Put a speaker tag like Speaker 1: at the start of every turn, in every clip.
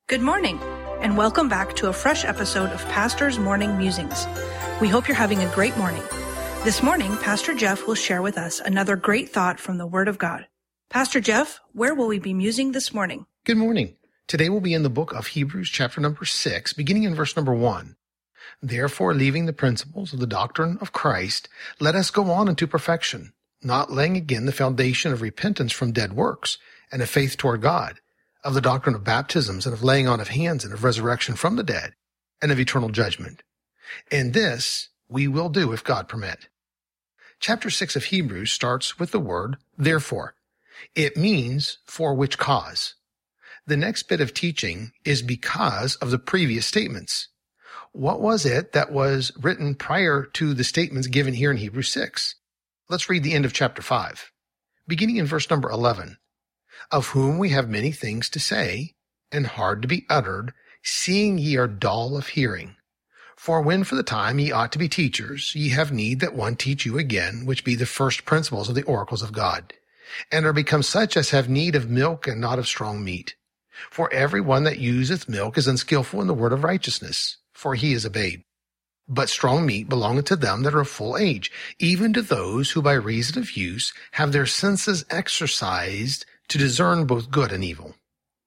Speaker 1: Good morning, and welcome back to a fresh episode of Pastor's Morning Musings. We hope you're having a great morning. This morning, Pastor Jeff will share with us another great thought from the Word of God. Pastor Jeff, where will we be musing this morning?
Speaker 2: Good morning. Today we'll be in the book of Hebrews chapter number 6, beginning in verse number 1. Therefore, leaving the principles of the doctrine of Christ, let us go on unto perfection, not laying again the foundation of repentance from dead works, and of faith toward God, of the doctrine of baptisms, and of laying on of hands, and of resurrection from the dead, and of eternal judgment. And this we will do if God permit. Chapter 6 of Hebrews starts with the word therefore. It means for which cause. The next bit of teaching is because of the previous statements. What was it that was written prior to the statements given here in Hebrews 6? Let's read the end of chapter 5, beginning in verse number 11. Of whom we have many things to say, and hard to be uttered, seeing ye are dull of hearing. For when for the time ye ought to be teachers, ye have need that one teach you again, which be the first principles of the oracles of God, and are become such as have need of milk and not of strong meat. For every one that useth milk is unskillful in the word of righteousness, for he is a babe. But strong meat belongeth to them that are of full age, even to those who by reason of use have their senses exercised to discern both good and evil.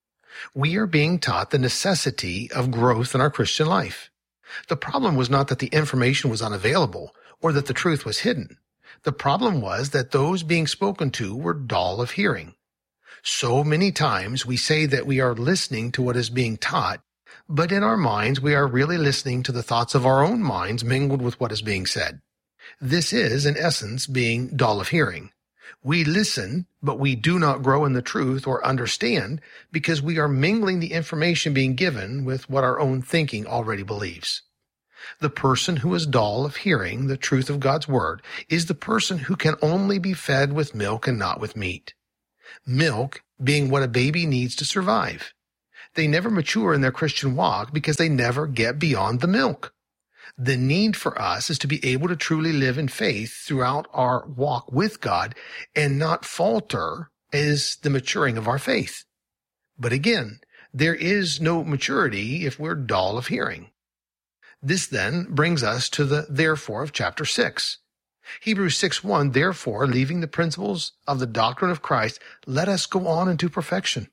Speaker 2: We are being taught the necessity of growth in our Christian life. The problem was not that the information was unavailable or that the truth was hidden. The problem was that those being spoken to were dull of hearing. So many times we say that we are listening to what is being taught, but in our minds we are really listening to the thoughts of our own minds mingled with what is being said. This is, in essence, being dull of hearing. We listen, but we do not grow in the truth or understand because we are mingling the information being given with what our own thinking already believes. The person who is dull of hearing the truth of God's word is the person who can only be fed with milk and not with meat. Milk being what a baby needs to survive. They never mature in their Christian walk because they never get beyond the milk. The need for us is to be able to truly live in faith throughout our walk with God and not falter as the maturing of our faith. But again, there is no maturity if we're dull of hearing. This then brings us to the therefore of chapter 6. Hebrews 6:1, therefore, leaving the principles of the doctrine of Christ, let us go on into perfection.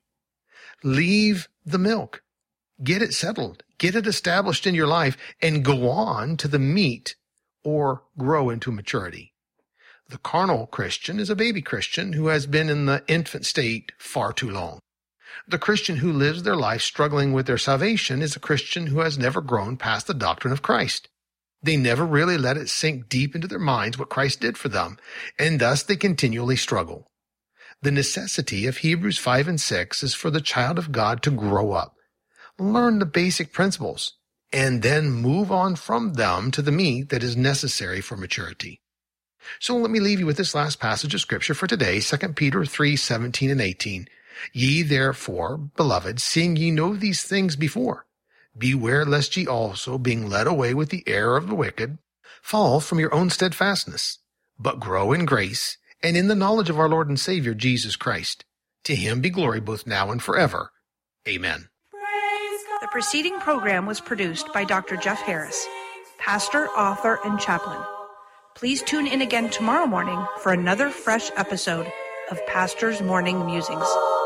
Speaker 2: Leave the milk. Get it settled. Get it established in your life and go on to the meat or grow into maturity. The carnal Christian is a baby Christian who has been in the infant state far too long. The Christian who lives their life struggling with their salvation is a Christian who has never grown past the doctrine of Christ. They never really let it sink deep into their minds what Christ did for them, and thus they continually struggle. The necessity of Hebrews 5 and 6 is for the child of God to grow up, learn the basic principles, and then move on from them to the meat that is necessary for maturity. So let me leave you with this last passage of Scripture for today, 2 Peter 3:17 and 18. Ye therefore, beloved, seeing ye know these things before, beware lest ye also, being led away with the error of the wicked, fall from your own steadfastness, but grow in grace and in the knowledge of our Lord and Savior Jesus Christ. To him be glory both now and forever. Amen.
Speaker 1: The preceding program was produced by Dr. Jeff Harris, pastor, author, and chaplain. Please tune in again tomorrow morning for another fresh episode of Pastor's Morning Musings.